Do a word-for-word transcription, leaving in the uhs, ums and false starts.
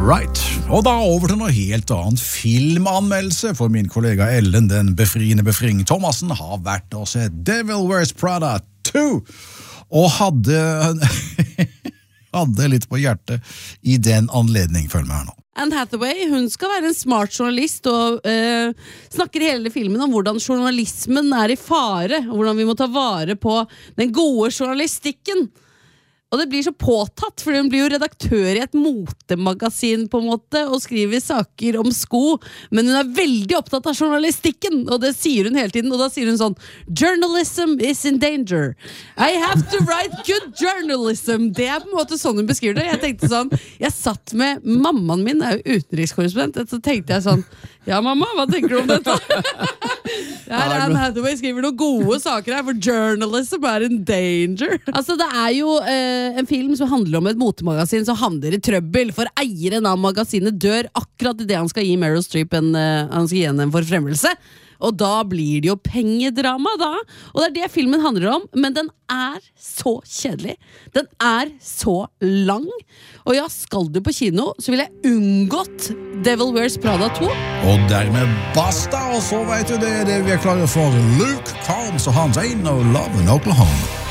Right, og da over til noe helt annet. Filmanmeldelse, for min kollega Ellen, den befriende befring Thomasen, har vært å se Devil Wears Prada to, og hadde, hadde litt på hjertet i den anledning. Følg med her nå. Anne Hathaway, hun skal være en smart journalist og øh, snakker hele filmen om hvordan journalismen er i fare, og hvordan vi må ta vare på den gode journalistikken. Og det blir så påtatt, for hun blir jo redaktør i et motemagasin på en måte, og skriver saker om sko, men hun er veldig opptatt av journalistikken, og det sier hun hele tiden, og da sier hun sånn, journalism is in danger. I have to write good journalism. Det er på en måte sånn hun beskriver det. Jeg tenkte sånn, jeg satt med, mammaen min er jo utenrikskorrespondent, så tenkte jeg sånn, ja mamma, hva tenker du om dette? Her er Anne Hathaway skriver noen gode saker her, for journalism er in danger. Altså det er jo eh, en film som handler om et motemagasin som handler i trøbbel, for eieren av magasinet dør akkurat i det han skal gi Meryl Streep en, uh, han skal gi henne en forfremmelse. Og da blir det jo pengedrama da. Og det er det filmen handler om, men den er så kjedelig. Den er så lang. Og ja, skal du på kino, så vil jeg unngått Devil Wears Prada to. Og dermed basta, og så vet du det, det vi er klare for Luke Combs og Hans Ain't No Love in Oklahoma.